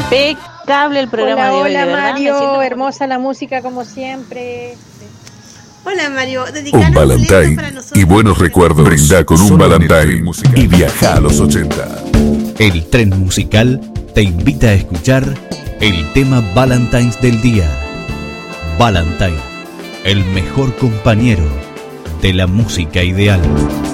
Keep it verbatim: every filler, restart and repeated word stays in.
impecable el programa hola, de hoy. Hola, de verdad, Mario, hermosa la música como siempre. Hola, Mario. Un Valentine y buenos recuerdos. Brinda con un Valentine y viaja a los ochenta. El tren musical te invita a escuchar el tema Valentines del día. Valentine, el mejor compañero de la música ideal.